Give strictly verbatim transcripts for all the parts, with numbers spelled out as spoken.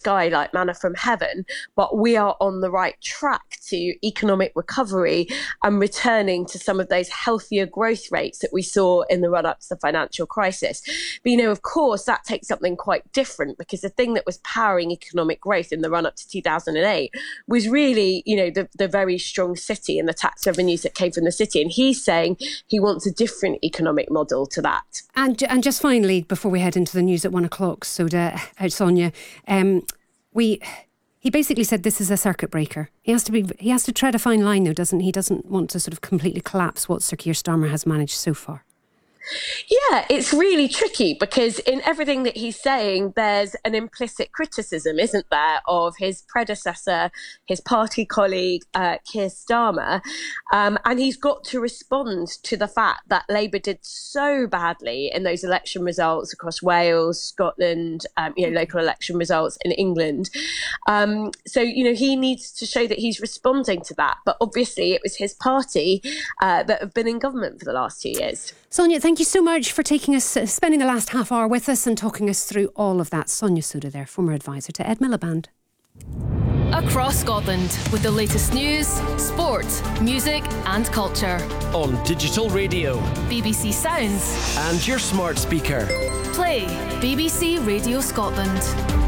sky like manna from heaven, but we are on the right track to economic recovery and returning to some of those healthier growth rates that we saw in the run-up to the financial crisis. But, you know, of course, that takes something quite different, because the thing that was powering economic growth in the run-up to two thousand eight was really, you know, the, the very strong city and the tax revenues that came from the city. And he's saying he wants a different economic model to that. And and just finally, before we head into the news at one o'clock, Soda, uh, Sonia, um, we he basically said this is a circuit breaker. He has to be he has to tread a fine line, though, doesn't he? He doesn't want to sort of completely collapse what Sir Keir Starmer has managed so far. Yeah, it's really tricky, because in everything that he's saying, there's an implicit criticism, isn't there, of his predecessor, his party colleague, uh, Keir Starmer. Um, and he's got to respond to the fact that Labour did so badly in those election results across Wales, Scotland, um, you know, local election results in England. Um, so, you know, he needs to show that he's responding to that. But obviously, it was his party uh, that have been in government for the last two years. Sonia, thank you so much for taking us, uh, spending the last half hour with us and talking us through all of that. Sonia Soda there, former advisor to Ed Miliband. Across Scotland, with the latest news, sport, music and culture. On digital radio, B B C Sounds and your smart speaker. Play B B C Radio Scotland.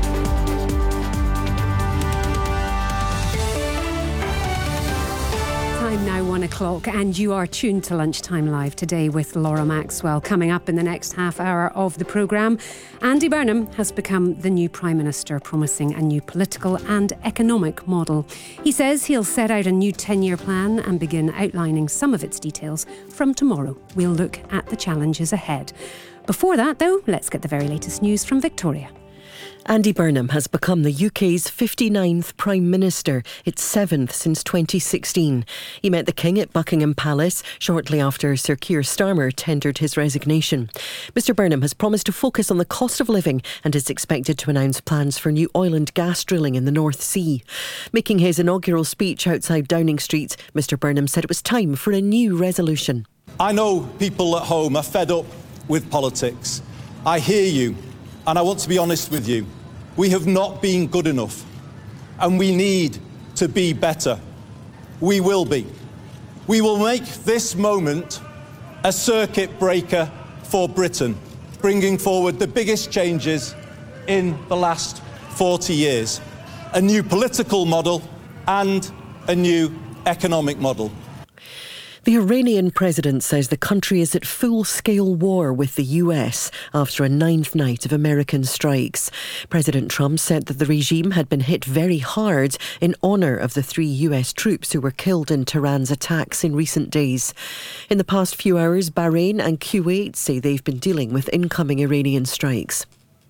Time now one o'clock, and you are tuned to Lunchtime Live today with Laura Maxwell. Coming up in the next half hour of the programme, Andy Burnham has become the new Prime Minister, promising a new political and economic model. He says he'll set out a new ten-year plan and begin outlining some of its details from tomorrow. We'll look at the challenges ahead. Before that, though, let's get the very latest news from Victoria. Andy Burnham has become the U K's fifty-ninth Prime Minister, its seventh since twenty sixteen. He met the King at Buckingham Palace shortly after Sir Keir Starmer tendered his resignation. Mr Burnham has promised to focus on the cost of living and is expected to announce plans for new oil and gas drilling in the North Sea. Making his inaugural speech outside Downing Street, Mr Burnham said it was time for a new resolution. I know people at home are fed up with politics. I hear you. And I want to be honest with you, we have not been good enough, and we need to be better. We will be. We will make this moment a circuit breaker for Britain, bringing forward the biggest changes in the last forty years. A new political model and a new economic model. The Iranian president says the country is at full-scale war with the U S after a ninth night of American strikes. President Trump said that the regime had been hit very hard in honour of the three U S troops who were killed in Tehran's attacks in recent days. In the past few hours, Bahrain and Kuwait say they've been dealing with incoming Iranian strikes.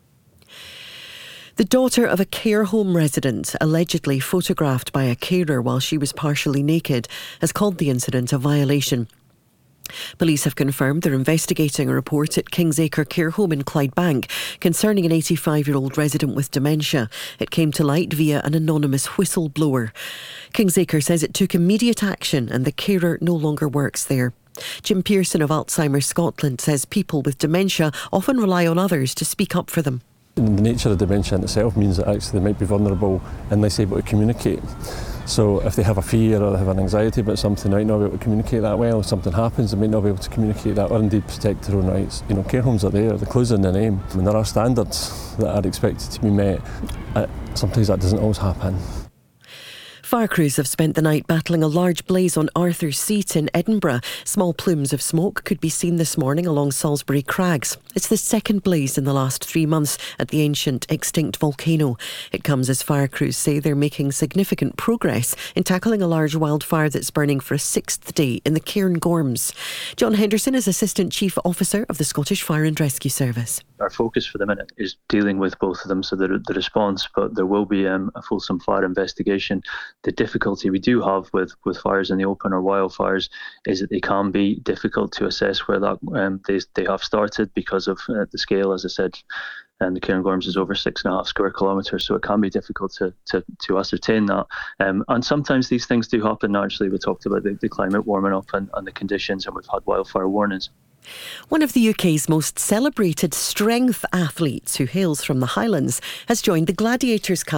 The daughter of a care home resident, allegedly photographed by a carer while she was partially naked, has called the incident a violation. Police have confirmed they're investigating a report at Kingsacre Care Home in Clydebank concerning an eighty-five-year-old resident with dementia. It came to light via an anonymous whistleblower. Kingsacre says it took immediate action and the carer no longer works there. Jim Pearson of Alzheimer's Scotland says people with dementia often rely on others to speak up for them. The nature of dementia in itself means that actually they might be vulnerable and less able to communicate. So if they have a fear or they have an anxiety about something, they might not be able to communicate that well. If something happens, they might not be able to communicate that or indeed protect their own rights. You know, care homes are there, they're closed in their name. I mean, there are standards that are expected to be met. Uh, sometimes that doesn't always happen. Fire crews have spent the night battling a large blaze on Arthur's Seat in Edinburgh. Small plumes of smoke could be seen this morning along Salisbury Crags. It's the second blaze in the last three months at the ancient extinct volcano. It comes as fire crews say they're making significant progress in tackling a large wildfire that's burning for a sixth day in the Cairngorms. John Henderson is Assistant Chief Officer of the Scottish Fire and Rescue Service. Our focus for the minute is dealing with both of them, so the, the response, but there will be um, a fulsome fire investigation. The difficulty we do have with, with fires in the open or wildfires is that they can be difficult to assess where that um, they, they have started because of uh, the scale, as I said, and the Cairngorms is over six and a half square kilometres, so it can be difficult to to, to ascertain that. Um, and sometimes these things do happen naturally. We talked about the, the climate warming up and, and the conditions, and we've had wildfire warnings. One of the U K's most celebrated strength athletes, who hails from the Highlands, has joined the Gladiators Cup.